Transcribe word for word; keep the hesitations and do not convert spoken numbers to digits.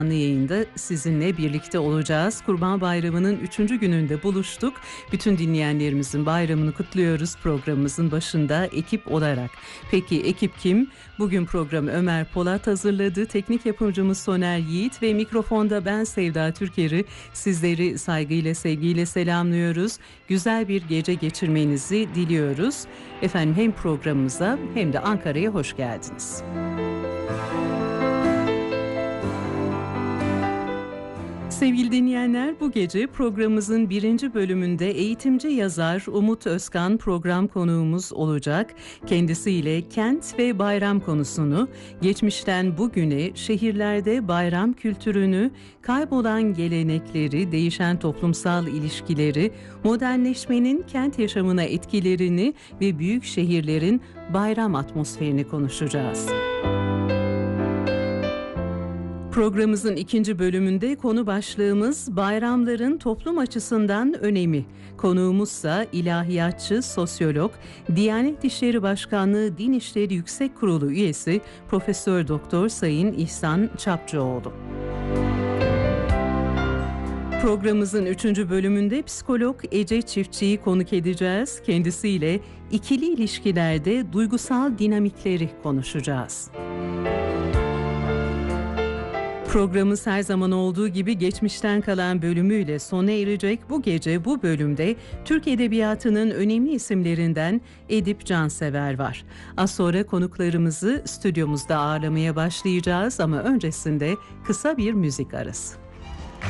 Canlı yayında sizinle birlikte olacağız. Kurban Bayramı'nın üçüncü gününde buluştuk. Bütün dinleyenlerimizin bayramını kutluyoruz programımızın başında ekip olarak. Peki ekip kim? Bugün programı Ömer Polat hazırladı. Teknik yapımcımız Soner Yiğit ve mikrofonda ben Sevda Türker'i sizleri saygıyla, sevgiyle selamlıyoruz. Güzel bir gece geçirmenizi diliyoruz. Efendim hem programımıza hem de Ankara'ya hoş geldiniz. Sevgili dinleyenler, bu gece programımızın birinci bölümünde eğitimci yazar Umut Özkan program konuğumuz olacak. Kendisiyle kent ve bayram konusunu, geçmişten bugüne şehirlerde bayram kültürünü, kaybolan gelenekleri, değişen toplumsal ilişkileri, modernleşmenin kent yaşamına etkilerini ve büyük şehirlerin bayram atmosferini konuşacağız. Programımızın ikinci bölümünde konu başlığımız bayramların toplum açısından önemi. Konuğumuzsa ilahiyatçı, sosyolog, Diyanet İşleri Başkanlığı Din İşleri Yüksek Kurulu üyesi Profesör Doktor Sayın İhsan Çapçıoğlu. Programımızın üçüncü bölümünde psikolog Ece Çiftçi'yi konuk edeceğiz. Kendisiyle ikili ilişkilerde duygusal dinamikleri konuşacağız. Programımız her zaman olduğu gibi geçmişten kalan bölümüyle sona erecek. Bu gece bu bölümde Türk Edebiyatı'nın önemli isimlerinden Edip Cansever var. Az sonra konuklarımızı stüdyomuzda ağırlamaya başlayacağız ama öncesinde kısa bir müzik arası.